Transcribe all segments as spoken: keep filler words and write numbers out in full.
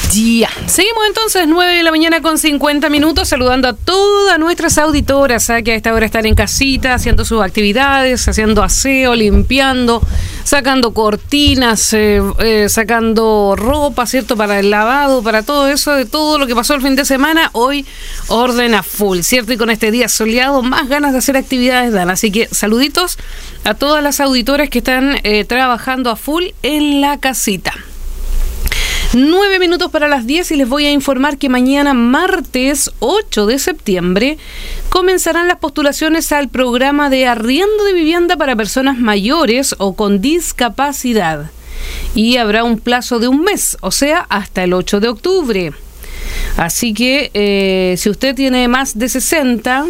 Ya, seguimos entonces, nueve de la mañana con cincuenta minutos, saludando a todas nuestras auditoras, ¿eh? que a esta hora están en casita, haciendo sus actividades, haciendo aseo, limpiando, sacando cortinas, eh, eh, sacando ropa, ¿cierto? Para el lavado, para todo eso, de todo lo que pasó el fin de semana, hoy orden a full, ¿cierto? Y con este día soleado, más ganas de hacer actividades dan. Así que saluditos a todas las auditoras que están eh, trabajando a full en la casita. Nueve minutos para las diez y les voy a informar que mañana, martes ocho de septiembre, comenzarán las postulaciones al programa de arriendo de vivienda para personas mayores o con discapacidad. Y habrá un plazo de un mes, o sea, hasta el ocho de octubre. Así que eh, si usted tiene más de sesenta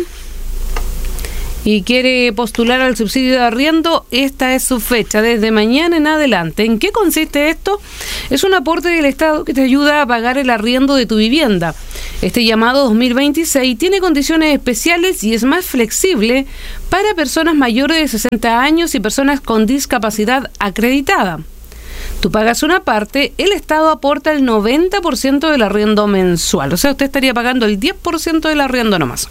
y quiere postular al subsidio de arriendo, esta es su fecha, desde mañana en adelante. ¿En qué consiste esto? Es un aporte del Estado que te ayuda a pagar el arriendo de tu vivienda. Este llamado dos mil veintiséis tiene condiciones especiales y es más flexible para personas mayores de sesenta años y personas con discapacidad acreditada. Tú pagas una parte, el Estado aporta el noventa por ciento del arriendo mensual. O sea, usted estaría pagando el diez por ciento del arriendo nomás.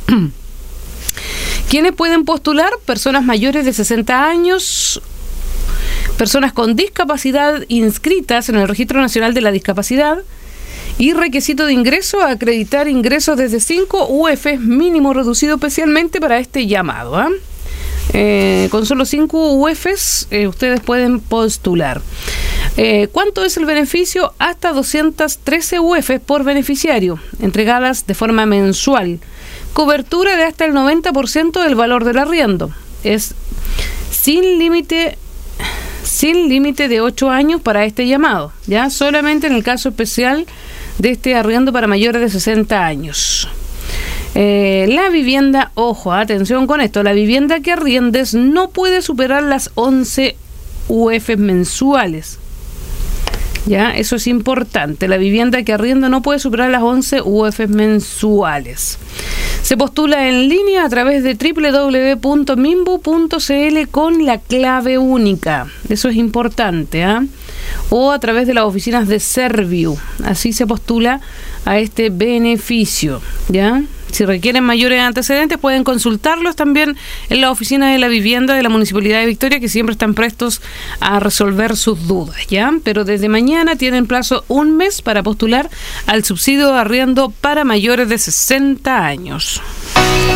¿Quiénes pueden postular? Personas mayores de sesenta años, personas con discapacidad inscritas en el Registro Nacional de la Discapacidad y requisito de ingreso, acreditar ingresos desde cinco U E Fs mínimo reducido especialmente para este llamado. ¿eh? Eh, con solo cinco U E Fs eh, ustedes pueden postular. Eh, ¿Cuánto es el beneficio? Hasta doscientas trece U E Fs por beneficiario, entregadas de forma mensual. Cobertura de hasta el noventa por ciento del valor del arriendo. Es sin límite sin límite de ocho años para este llamado, ya solamente en el caso especial de este arriendo para mayores de sesenta años. Eh, la vivienda, ojo, atención con esto, la vivienda que arriendes no puede superar las once U E Fs mensuales. Ya, eso es importante. La vivienda que arrienda no puede superar las once U E Fs mensuales. Se postula en línea a través de doble u doble u doble u punto minbu punto c l con la clave única. Eso es importante, ¿eh? O a través de las oficinas de Serviu. Así se postula a este beneficio, ¿ya? Si requieren mayores antecedentes, pueden consultarlos también en la oficina de la vivienda de la Municipalidad de Victoria, que siempre están prestos a resolver sus dudas, ¿ya? Pero desde mañana tienen plazo un mes para postular al subsidio de arriendo para mayores de sesenta años.